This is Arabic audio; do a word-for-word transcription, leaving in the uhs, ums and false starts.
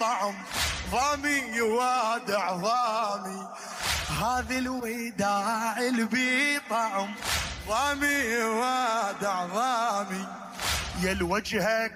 طعم، ضامي يوادع ضامي، هذا الوداع البي طعم، ضامي يوادع ضامي، يا الوجهك